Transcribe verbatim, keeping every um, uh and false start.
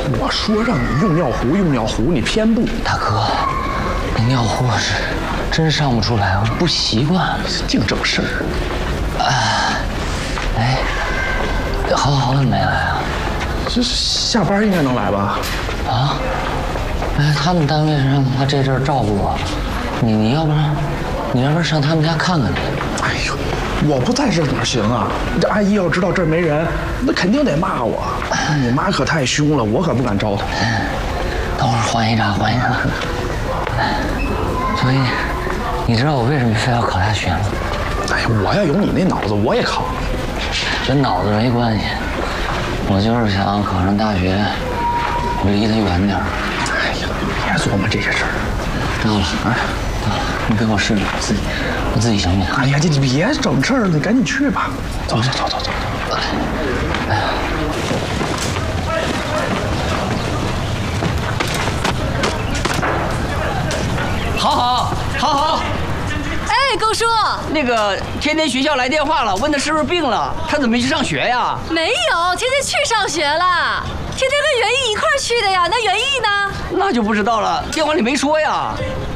我说让你用尿壶，用尿壶，你偏不。 大哥，那尿壶是真上不出来，我不习惯。 净整事儿。 啊，哎，好好怎么没来啊？ 这是下班应该能来吧？ 啊？哎，他们单位上他这阵儿照顾我，你你要不然，你要不然上他们家看看去。 哎呦，我不在这哪行啊？这阿姨要知道这儿没人，那肯定得骂我。你妈可太凶了，我可不敢招她。 等会儿换一张，换一张。所以，你知道我为什么非要考大学吗？ 哎呀，我要有你那脑子，我也考。 跟脑子没关系，我就是想考上大学，我离他远点儿。 哎呀，别琢磨这些事儿。 到了，哎，到了，你给我试试，自己，我自己想想。 哎呀，你你别整事儿了，你赶紧去吧。走走走走走。 哎呀。 好好好好。 哎，高叔， 那个天天学校来电话了，问他是不是病了，他怎么没去上学呀？ 没有，天天去上学了。天天跟袁毅一块儿去的呀，那袁毅呢？ 那就不知道了，电话里没说呀。